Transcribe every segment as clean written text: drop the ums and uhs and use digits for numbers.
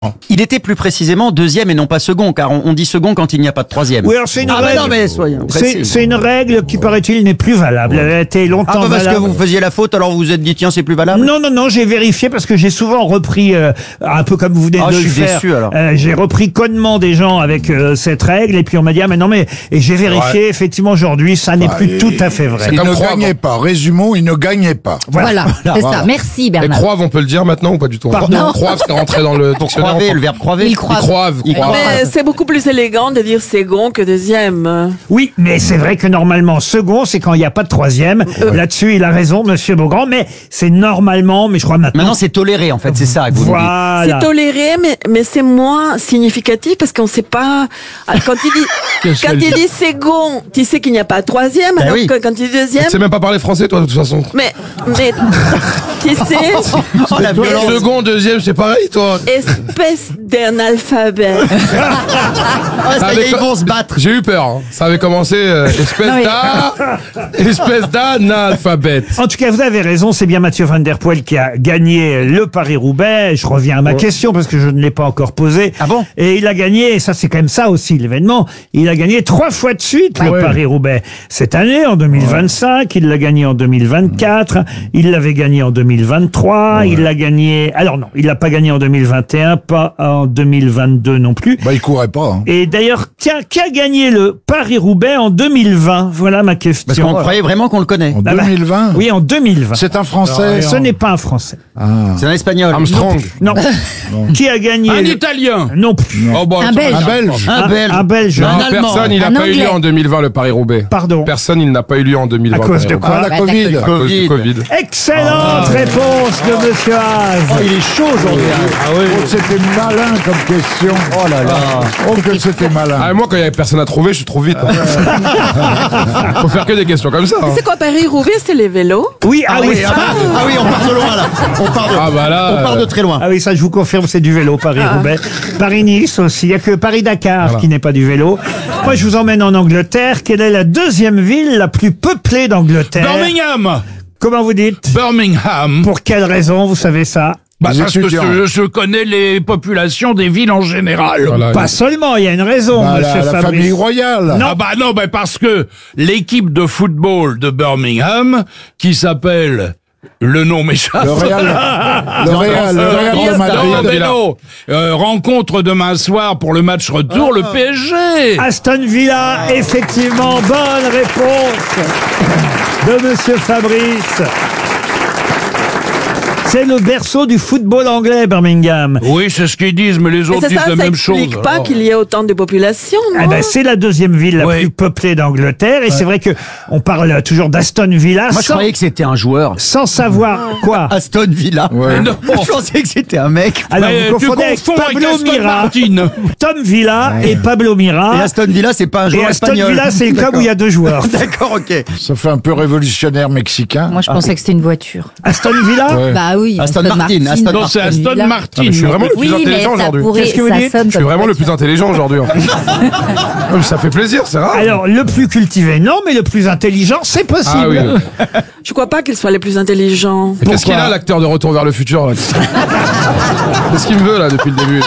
Il était plus précisément deuxième et non pas second, car on dit second quand il n'y a pas de troisième. Oui, alors c'est une règle. non, mais soyons précis. C'est une règle qui, paraît-il, n'est plus valable. Elle a été longtemps parce valable. que vous faisiez la faute, alors vous vous êtes dit, tiens, c'est plus valable? Non, j'ai vérifié parce que j'ai souvent repris, un peu comme vous venez de le je suis faire. déçu, alors. J'ai repris connement des gens avec cette règle et puis on m'a dit, et j'ai vérifié, effectivement, aujourd'hui, ça n'est plus tout à fait vrai. Il ne gagnait pas. Résumons, il ne gagnait pas. Voilà, c'est ça. Merci Et Bernard. croave, on peut le dire maintenant ou pas du tout? Pardon. Croave, c'est rentré dans le dictionnaire. Croiver, le verbe croiver. Il croit. Il croave. Mais c'est beaucoup plus élégant de dire second que deuxième. Oui, mais c'est vrai que normalement, second, c'est quand il n'y a pas de troisième. Là-dessus, il a raison, monsieur Beaugrand, mais c'est normalement, mais je crois maintenant. Maintenant, c'est toléré, en fait, c'est ça que vous nous dites. Voilà. C'est toléré, mais c'est moins significatif parce qu'on ne sait pas. Alors, quand il dit second, tu sais qu'il n'y a pas de troisième. Ben Alors oui. quand il dit deuxième, Tu sais même pas parler français, toi, de toute façon. mais tu sais, Oh, la violence. Second, deuxième, c'est pareil, toi. espèce d'analphabète. Ça y est, ils vont se battre. J'ai eu peur. Hein. Ça avait commencé espèce d'analphabète. En tout cas, vous avez raison, c'est bien Mathieu Van Der Poel qui a gagné le Paris-Roubaix. Je reviens à ma question parce que je ne l'ai pas encore posée. Ah bon? Et il a gagné, et ça c'est quand même ça aussi l'événement, il a gagné 3 fois de suite le Paris-Roubaix. Cette année, en 2025, il l'a gagné en 2024, il l'avait gagné en 2023, il l'a gagné... Alors non, il l'a pas gagné en 2021, pas en 2022 non plus. Bah, il courait pas. Hein. Et d'ailleurs, tiens, qui a gagné le Paris-Roubaix en 2020? Voilà ma question. Parce qu'on croyait vraiment qu'on le connaît. En Ah bah, 2020. Oui, en 2020. C'est un Français. Ce n'est pas un Français. C'est un espagnol. Armstrong. Non. Qui a gagné Un Italien. Non plus. Oh, bon, Un Belge. Un Belge. Un Belge. Un Belge. Non, Un Allemand. personne, il n'a Un pas eu lieu Anglais. en 2020, le Paris-Roubaix. Pardon. Personne, il n'a pas eu lieu en 2020. À cause de quoi? Ah, la Covid. À cause du Covid. Excellente réponse de Monsieur Haas. Oh, il est chaud aujourd'hui. hein. Oh, c'était malin comme question. Oh là là. Oh, que c'était malin. Ah, moi, quand il y avait personne à trouver, je suis trop vite. Faut faire que des questions comme ça. Hein. C'est quoi Paris-Roubaix? C'est les vélos. Oui, Ah oui, on part de loin là. On part de très loin. Ah oui, ça je vous confirme, c'est du vélo, Paris-Roubaix. Paris-Nice aussi, il n'y a que Paris-Dakar qui n'est pas du vélo. Moi je vous emmène en Angleterre. Quelle est la deuxième ville la plus peuplée d'Angleterre? Birmingham. Comment vous dites? Birmingham. Pour quelle raison, vous savez ça? Parce que étudiants. je connais les populations des villes en général. Voilà. Pas seulement, il y a une raison, Bah, monsieur la Fabrice. famille royale. Non. Non, parce que l'équipe de football de Birmingham, qui s'appelle... Le nom m'échappe. Le Real de Madrid. Rencontre demain soir pour le match retour, le PSG. Aston Villa, effectivement, bonne réponse de monsieur Fabrice. C'est le berceau du football anglais, Birmingham. Oui, c'est ce qu'ils disent, mais les Mais autres c'est disent ça, la ça même chose. explique pas qu'il y ait autant de population, Ah non? ben, c'est la deuxième ville la Oui. plus peuplée d'Angleterre. Et c'est vrai que on parle toujours d'Aston Villa Moi, je croyais que c'était un joueur. sans savoir quoi. Aston Villa. Ouais. Non. Je pensais que c'était un mec. Alors, Mais vous tu confondez avec confonds avec Pablo Aston Mira. Martin. Tom Villa et Pablo Et Mira. Aston Villa, c'est pas un Et joueur Aston espagnol. Villa, c'est le club où il y a 2 joueurs. D'accord, ok. Ça fait un peu révolutionnaire mexicain. Moi, je pensais que c'était une voiture. Aston Villa? Ouais. Bah oui. Aston Martin, Aston Non, c'est Aston Villa. Martin. Je suis vraiment le plus Oui, mais intelligent ça aujourd'hui. pourrait, Qu'est-ce que vous ça dites? sonne Je suis comme vraiment le voiture. plus intelligent aujourd'hui. Ça fait plaisir, c'est rare. Alors, le plus cultivé, non, mais le plus intelligent, c'est possible. Ah oui. Je crois pas qu'ils soient les plus intelligents. Et qu'est-ce qu'il a, l'acteur de Retour vers le futur là? Qu'est-ce qu'il me veut là depuis le début?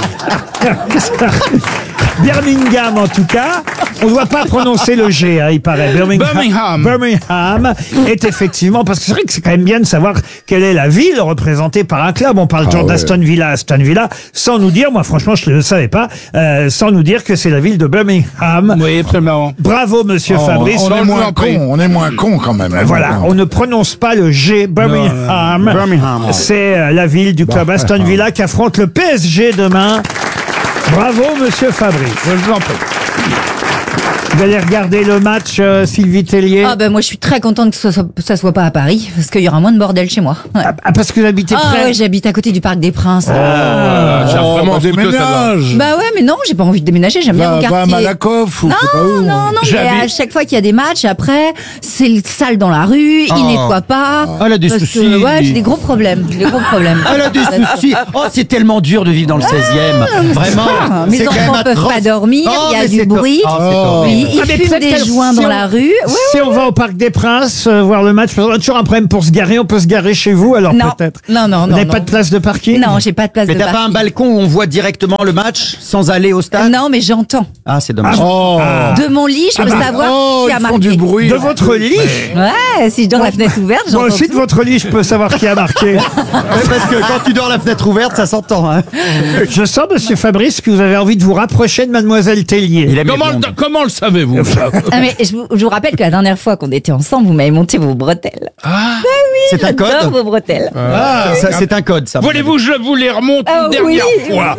Birmingham, en tout cas. On ne doit pas prononcer le G, hein, il paraît. Birmingham est effectivement, parce que c'est vrai que c'est quand même bien de savoir quelle est la ville représentée par un club. On parle toujours ouais. d'Aston Villa, sans nous dire, moi franchement je ne le savais pas, sans nous dire que c'est la ville de Birmingham. Oui, absolument. Bravo monsieur Fabrice. On est moins con quand même. hein. Voilà, on ne prononce pas le G. Birmingham. C'est la ville du club Aston Villa qui affronte le PSG demain. Bravo monsieur Fabrice. Je vous en prie. Vous allez regarder le match, Sylvie Tellier? Ah ben moi je suis très contente que ça soit pas à Paris parce qu'il y aura moins de bordel chez moi. Ouais. Ah, parce que vous habitez Ah près. ouais, j'habite à côté du Parc des Princes. Voilà, j'ai vraiment Des foutu celle-là. ménages. Bah ouais, mais non, j'ai pas envie de déménager, j'aime bien mon Va à quartier. Malakoff ou je sais pas où. Non, mais à chaque fois qu'il y a des matchs, après, c'est le sale dans la rue, ils nettoient pas. Elle a des Parce que, soucis. ouais, j'ai des gros problèmes. Elle a des soucis. Oh, c'est tellement dur de vivre dans le 16e. Vraiment. Mes C'est quand même enfants peuvent atroce. pas dormir, Oh, il y a mais du c'est bruit. Oh, c'est horrible. Ils Ah, mais fument peut-être des que joints si dans on- la rue. Si on va au Parc des Princes voir le match, on a toujours un problème pour se garer. On peut se garer chez vous, alors Non, peut-être. non, Vous n'avez non. pas de place de parking? Non, j'ai pas de place Mais de t'as pas un parking. balcon où on voit directement le match sans aller au stade? Non, mais j'entends. Ah, c'est dommage. Oh. De mon lit, je peux savoir qui a ils font marqué. du bruit. De votre lit Ouais, si je dors la fenêtre ouverte, Moi j'entends aussi, de tout. votre lit, je peux savoir qui a marqué. Parce que quand tu dors la fenêtre ouverte, ça s'entend. Hein. Je sens, monsieur Fabrice, que vous avez envie de vous rapprocher de mademoiselle Tellier. Il aime les blondes. Comment le savez-vous ça Ah, mais je vous rappelle que la dernière fois qu'on était ensemble, vous m'avez monté vos bretelles. C'est un J'adore code? vos bretelles. Ah, ça, c'est un code, ça. Voulez-vous que je vous les remonte Ah une dernière oui. fois?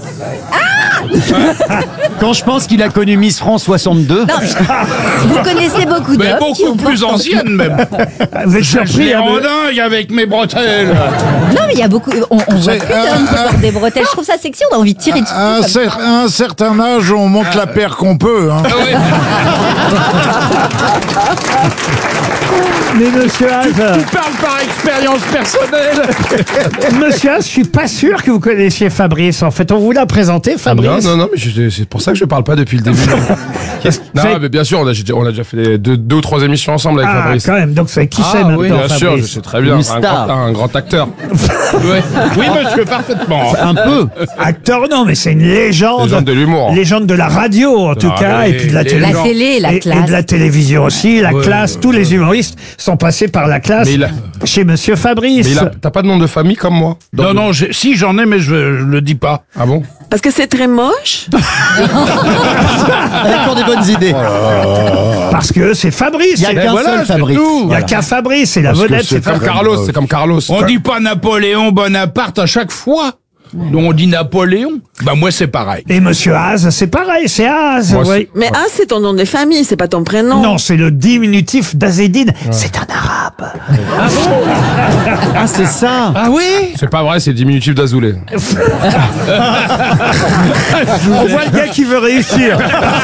Quand je pense qu'il a connu Miss France 62. Non, mais vous connaissez beaucoup Mais d'hommes qui beaucoup ont plus porté- ancienne même. Vous êtes Je surpris, les hein, rends de- dingue avec mes bretelles. Non, mais il y a beaucoup. On voit C'est- plus d'hommes qui portent des bretelles. Je trouve ça sexy. On a envie de tirer dessus. À un certain âge, on monte la paire qu'on peut. Hein. Ah oui. Mais monsieur Haas, Parle par expérience personnelle. monsieur Haas, je suis pas sûr que vous connaissiez Fabrice. En fait, on vous l'a présenté, Fabrice. Non, mais c'est pour ça que je parle pas depuis le début. Non, mais bien sûr, on a déjà fait deux ou trois émissions ensemble avec Ah, Fabrice. quand même. Donc, c'est qui c'est maintenant, Bien sûr, je Fabrice sais très bien. Une star. Un grand acteur. Oui, monsieur, parfaitement. Un peu. Acteur, non, mais c'est une légende. Légende de l'humour. Légende de la radio, en tout Ah, cas, les- et puis de la les télé. La gens. télé, la Et classe. de la télévision aussi, la classe, tous les humoristes sont passés par la classe Mais il a- chez monsieur Fabrice. Mais t'as pas de nom de famille comme moi? Non, si j'en ai, mais je le dis pas. Ah bon? Parce que c'est très moche. Elle a encore des bonnes idées. Parce que c'est Fabrice. Il n'y a c'est- qu'un voilà, seul c'est Fabrice. tout. Il n'y a qu'un Fabrice, et la Parce que vedette, c'est c'est Comme Fabrice. Carlos, c'est comme Carlos. On dit pas Napoléon Bonaparte à chaque fois. Donc on dit Napoléon. Bah moi c'est pareil. Et monsieur Haas, c'est pareil, c'est Haas. Moi, oui. Mais c'est ton nom de famille, c'est pas ton prénom. Non, c'est le diminutif d'Azedine. C'est un arabe. Ah, c'est ça. Ah oui. C'est pas vrai, c'est le diminutif d'Azoulay. On voit le gars qui veut réussir.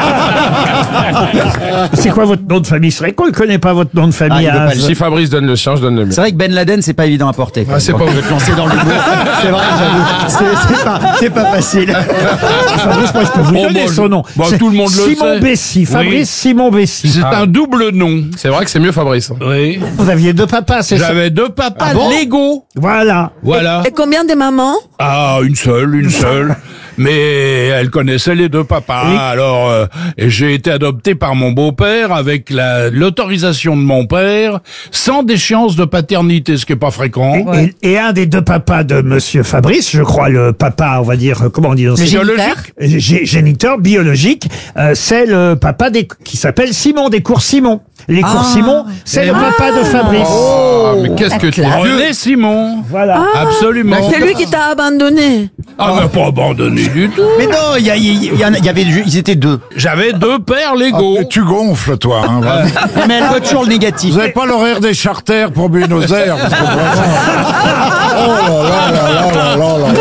C'est quoi votre nom de famille? C'est vrai qu'on ne connaît pas votre nom de famille. Ah, il veut pas Haas. le Si Fabrice donne le sien, je donne le mien. C'est vrai que Ben Laden, c'est pas évident à porter. quoi. Ah, c'est Quand pas on veut vrai. te lancer dans le l'humour. C'est vrai, j'avoue. C'est pas facile. Fabrice, moi, je peux vous Bon, donner bon, son nom. bon, C'est tout le monde le Simon sait. Bessy. Fabrice Oui. Simon Bessy. C'est un double nom. C'est vrai que c'est mieux Fabrice. Oui. Vous aviez deux papas, c'est ça? J'avais deux papas Ah bon légaux. Voilà. Voilà. Et combien de mamans? Ah, une seule. Mais elle connaissait les deux papas. Oui. Alors, et j'ai été adopté par mon beau-père avec l'autorisation de mon père, sans déchéance de paternité, ce qui est pas fréquent. Et un des deux papas de monsieur Fabrice, je crois le papa, on va dire, comment on dit dans ce Biologique. géniteur biologique, c'est le papa qui s'appelle Simon, des cours Simon. Les cours Simon, c'est le papa de Fabrice. Oh, mais qu'est-ce que tu René Simon. Voilà. Absolument. C'est lui qui t'a abandonné. Ah, mais pas abandonné du tout. Mais non, il y avait, ils étaient deux. J'avais deux pères légaux. Ah, tu gonfles, toi. Hein, vraiment. Mais elle voit toujours le négatif. Vous n'avez pas l'horaire des charters pour Buenos Aires parce que vraiment... Oh là là là là là là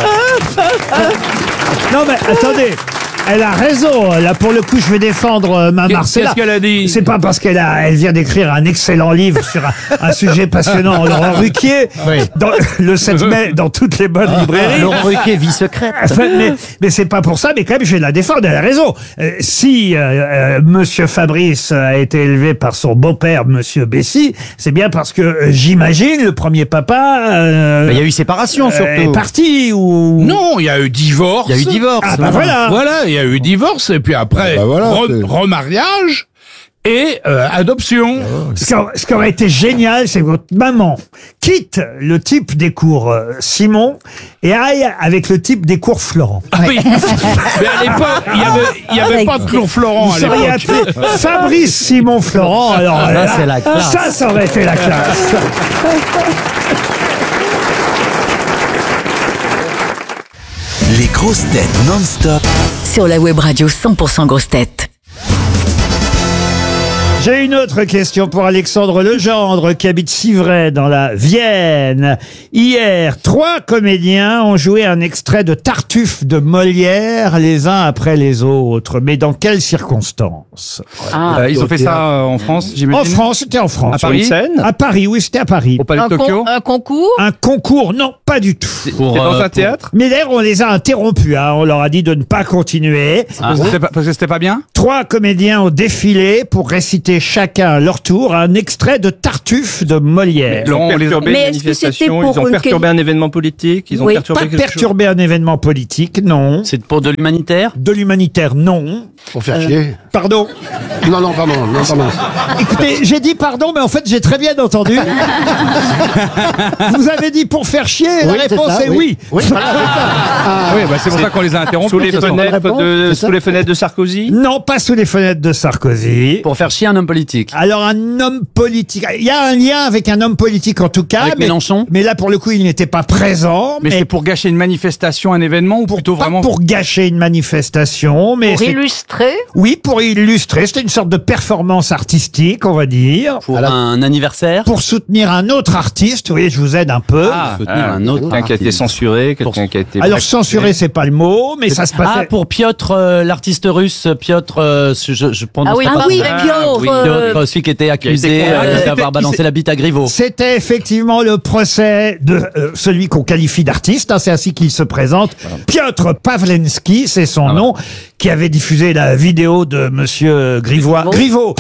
là. Non mais attendez. Elle a raison. Là, pour le coup, je vais défendre ma Marcella. Qu'est-ce qu'elle a dit? C'est pas parce elle vient d'écrire un excellent livre sur un sujet passionnant, Laurent Ruquier, Oui. le 7 mai, dans toutes les bonnes librairies. Laurent Ruquier, vie secrète. Enfin, mais c'est pas pour ça, mais quand même, je vais la défendre, elle a raison. Si monsieur Fabrice a été élevé par son beau-père, monsieur Bessy, c'est bien parce que, j'imagine, le premier papa Il y a eu séparation, est surtout. parti ou... Non, il y a eu divorce. Il y a eu divorce. Ah bah voilà. Voilà, il y a eu divorce et puis après Ah bah voilà, c'est- remariage et adoption. Ce qui aurait été génial, c'est que votre maman quitte le type des cours Simon et aille avec le type des cours Florent. Ah oui. Mais à l'époque, il y avait pas de Claude Florent Vous à seriez l'époque. appelé Fabrice Simon Florent. Alors là, c'est la classe. ça aurait été la classe. Les grosses têtes non-stop. Sur la web radio 100% grosses têtes. J'ai une autre question pour Alexandre Legendre qui habite Civray dans la Vienne. Hier, 3 comédiens ont joué un extrait de Tartuffe de Molière les uns après les autres. Mais dans quelles circonstances? Ils ont fait ça en France, j'imagine. En France, c'était en France. À Paris. Oui. Sur une scène À Paris, oui, c'était à Paris. Au Palais de Tokyo. Un concours? Un concours, non, pas du tout. C'est dans un théâtre. Mais d'ailleurs, on les a interrompus. Hein. On leur a dit de ne pas continuer. Parce que c'était pas bien. 3 comédiens ont défilé pour réciter écouter chacun à leur tour un extrait de Tartuffe de Molière. Laurent, on les a Mais est-ce que c'était pour ils ont perturbé un événement politique, ils ont Oui, perturbé Pas quelque chose. perturber un événement politique, non. C'est pour de l'humanitaire? De l'humanitaire, non. Pour faire chier. Pardon. Non, pardon. Écoutez, j'ai dit pardon, mais en fait, j'ai très bien entendu. Vous avez dit pour faire chier, et la Oui, c'est réponse ça, est oui. Oui, voilà, c'est ça. Oui, bah c'est pour ça qu'on les a interrompus. Sous les fenêtres Sous les fenêtres de Sarkozy. Non, pas sous les fenêtres de Sarkozy. Pour faire chier un homme politique. Alors, un homme politique. Il y a un lien avec un homme politique, en tout cas. Avec Mélenchon? Mais là, pour le coup, il n'était pas présent. Mais c'est pour gâcher une manifestation, un événement, ou plutôt pas vraiment pour gâcher une manifestation, mais Pour illustrer? oui, pour illustrer. C'était une sorte de performance artistique, on va dire. Pour un anniversaire? Pour soutenir un autre artiste. Vous voyez, je vous aide un peu. Soutenir un autre quelqu'un qui a été artiste. censuré, quelqu'un qui a été. Alors, censuré, c'est pas le mot, mais ça se passait. Ah, pour Piotr, l'artiste russe, Piotr, je prononce Ah oui, pas oui, bien. Piotr. Piotr, celui qui était accusé d'avoir balancé la bite à Griveaux. C'était effectivement le procès de celui qu'on qualifie d'artiste, hein, c'est ainsi qu'il se présente. Piotr Pawlenski, c'est son nom, qui avait diffusé la vidéo de Monsieur Griveaux.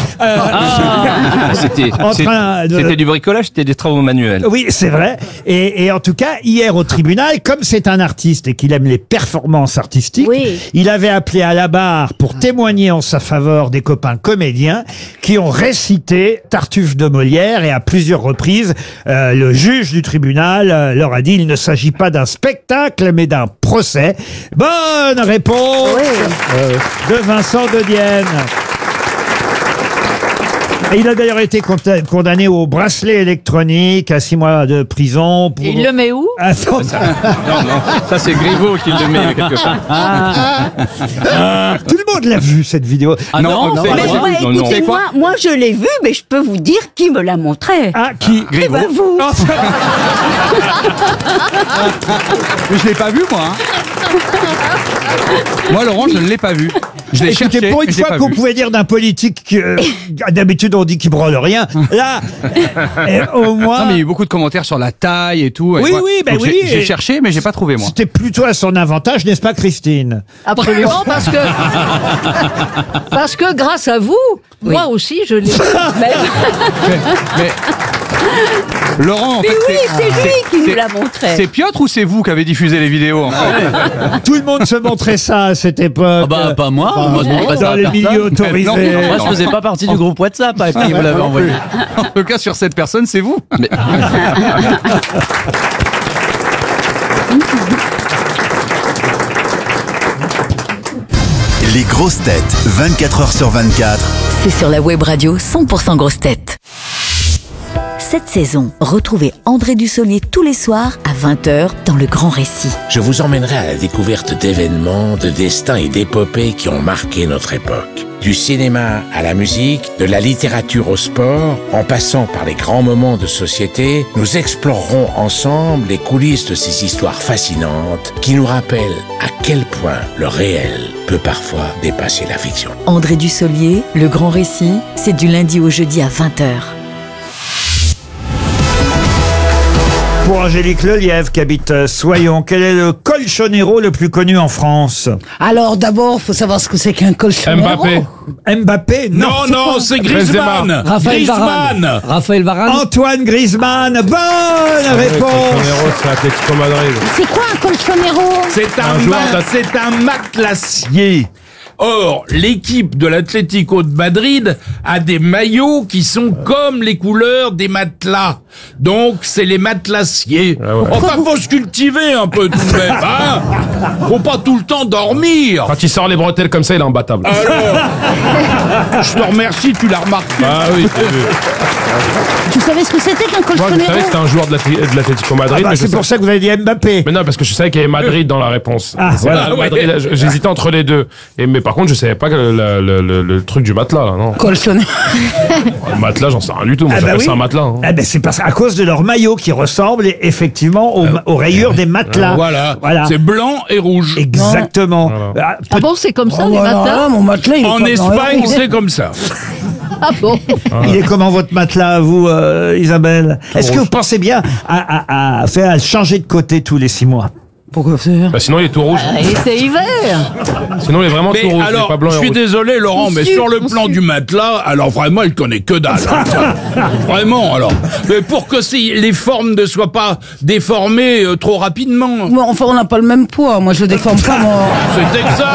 C'était du bricolage, c'était des travaux manuels. Oui, c'est vrai. Et en tout cas, hier au tribunal, comme c'est un artiste et qu'il aime les performances artistiques, Oui. il avait appelé à la barre pour témoigner en sa faveur des copains comédiens qui ont récité Tartuffe de Molière, et à plusieurs reprises, le juge du tribunal leur a dit il ne s'agit pas d'un spectacle mais d'un procès. Bonne réponse de Vincent de Dienne. Et il a d'ailleurs été condamné au bracelet électronique à 6 mois de prison. Pour... Et il le met où? Attends. Non, ça c'est Griveaux qui le met quelque part. Tout le monde l'a vu cette vidéo. Ah non, non, Mais non, ouais, non, non. écoutez, moi je l'ai vu, mais je peux vous dire qui me l'a montré. Ah, qui? Eh ben vous. Mais je l'ai pas vu moi. Moi Laurent, je ne l'ai pas vu. Je l'ai cherché. Écoutez, pour une mais je l'ai fois pas qu'on vu. pouvait dire d'un politique, d'habitude on dit qu'il branle rien. Là, au moins. Non mais il y a eu beaucoup de commentaires sur la taille et tout. Oui, et moi, oui, ben donc oui. J'ai cherché, mais j'ai pas trouvé moi. C'était plutôt à son avantage, n'est-ce pas, Christine? Absolument, parce que grâce à vous, moi aussi, je l'ai. Mais Laurent, en Mais fait, oui, c'est lui qui nous l'a montré. C'est Piotr ou c'est vous qui avez diffusé les vidéos en fait? Tout le monde se montrait ça à cette époque. Ah bah, pas moi. Moi, je montrais ça Dans à les personne. milieux autorisés. Non, Moi, je faisais pas partie du groupe WhatsApp à qui vous l'avez envoyé. En tout cas, sur cette personne, c'est vous. Mais... Les grosses têtes, 24h sur 24. C'est sur la web radio 100% grosses têtes. Cette saison, retrouvez André Dussolier tous les soirs à 20h dans Le Grand Récit. Je vous emmènerai à la découverte d'événements, de destins et d'épopées qui ont marqué notre époque. Du cinéma à la musique, de la littérature au sport, en passant par les grands moments de société, nous explorerons ensemble les coulisses de ces histoires fascinantes qui nous rappellent à quel point le réel peut parfois dépasser la fiction. André Dussolier, Le Grand Récit, c'est du lundi au jeudi à 20h. Pour Angélique Lelièvre qui habite Soyons, quel est le colchonero le plus connu en France? Alors d'abord, faut savoir ce que c'est qu'un colchonero. Mbappé? Non. Non, c'est Griezmann. Raphaël Varane. Raphaël Varane. Antoine Griezmann, bonne réponse. C'est Atlético Madrid. C'est quoi un colchonero? C'est un matelassier. Or, l'équipe de l'Atlético de Madrid a des maillots qui sont comme les couleurs des matelas. Donc, c'est les matelassiers. Enfin, faut se cultiver un peu tout de même, hein. Faut pas tout le temps dormir. Quand il sort les bretelles comme ça, il est imbattable. Alors, je te remercie, tu l'as remarqué. Ah oui, t'as vu. Tu savais ce que c'était qu'un Moi, je colchonero? savais que c'était un joueur de l'Atlético Madrid. Ah bah, mais c'est je pour ça que vous avez dit Mbappé. Mais non, parce que je savais qu'il y avait Madrid dans la réponse. Ah, voilà, ouais. Madrid, j'hésitais entre les deux. Mais par contre, je savais pas que le truc du matelas, là, non. Colchonero. Le matelas, j'en sais rien du tout. Moi, Ah bah j'appelle oui. ça un matelas. Hein. Ah ben c'est parce qu'à cause de leur maillot qui ressemble effectivement aux rayures des matelas. Voilà. C'est blanc et rouge. Exactement. Voilà. Ah bon, c'est comme ça, les matins? mon matelas, il est En pas dans Espagne, la c'est comme ça. Ah bon? Il est comment votre matelas, vous, Isabelle? Est-ce que vous pensez bien à changer de côté tous les 6 mois? Pourquoi faire? Bah, sinon, il est tout rouge. C'est hiver. Sinon, il est vraiment tout rouge. il est alors, pas blanc et je suis rouge. désolé, Laurent, mais sur le plan du matelas, alors vraiment, il connaît que dalle. Vraiment, alors. Mais pour que les formes ne soient pas déformées trop rapidement. Enfin, on n'a pas le même poids. Moi, je déforme pas mon... C'est exact.